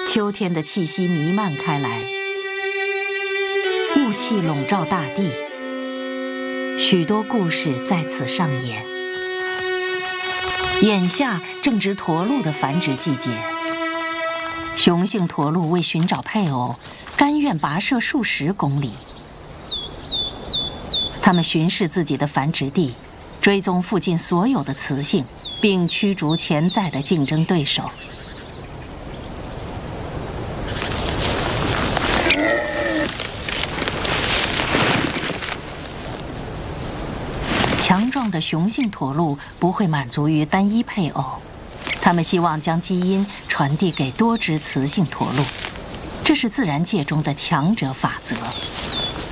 秋天的气息弥漫开来，雾气笼罩大地，许多故事在此上演。眼下正值驼鹿的繁殖季节，雄性驼鹿为寻找配偶，甘愿跋涉数十公里。它们巡视自己的繁殖地，追踪附近所有的雌性，并驱逐潜在的竞争对手。强壮的雄性驼鹿不会满足于单一配偶，它们希望将基因传递给多只雌性驼鹿，这是自然界中的强者法则。